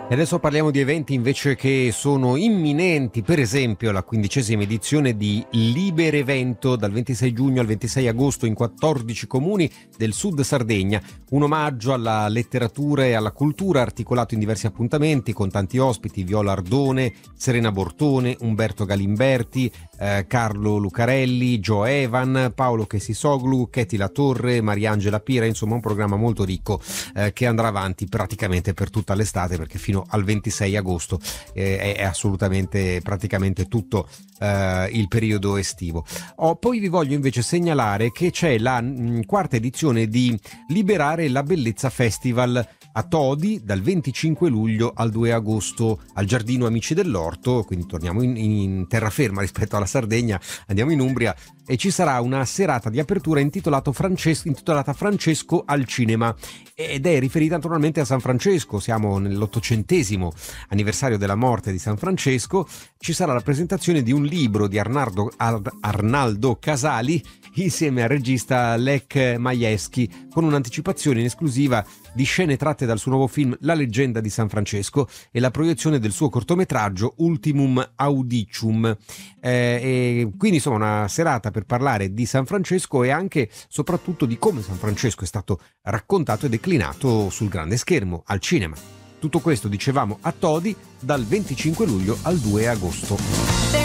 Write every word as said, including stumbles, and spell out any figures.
E adesso parliamo di eventi invece che sono imminenti, per esempio la quindicesima edizione di Liberevento dal ventisei giugno al ventisei agosto in quattordici comuni del sud Sardegna, un omaggio alla letteratura e alla cultura articolato in diversi appuntamenti con tanti ospiti: Viola Ardone, Serena Bortone, Umberto Galimberti, eh, Carlo Lucarelli, Joe Evan, Paolo Chesisoglu, Cheti La Torre, Mariangela Pira, insomma un programma molto ricco eh, che andrà avanti praticamente per tutta l'estate, perché fino al ventisei agosto eh, è, è assolutamente praticamente tutto eh, il periodo estivo. Oh, poi vi voglio invece segnalare che c'è la mh, quarta edizione di Liberare la Bellezza Festival a Todi dal venticinque luglio al due agosto al Giardino Amici dell'Orto, quindi torniamo in, in terraferma rispetto alla Sardegna, andiamo in Umbria e ci sarà una serata di apertura intitolato Francesco, intitolata Francesco al cinema, ed è riferita naturalmente a San Francesco. Siamo nell'ottocentesimo anniversario della morte di San Francesco. Ci sarà la presentazione di un libro di Arnaldo, Arnaldo Casali insieme al regista Lech Majewski, con un'anticipazione in esclusiva di scene tratte dal suo nuovo film La leggenda di San Francesco e la proiezione del suo cortometraggio Ultimum Audicium. Eh, e quindi insomma una serata per parlare di San Francesco e anche soprattutto di come San Francesco è stato raccontato e declinato sul grande schermo, al cinema. Tutto questo, dicevamo, a Todi dal venticinque luglio al due agosto.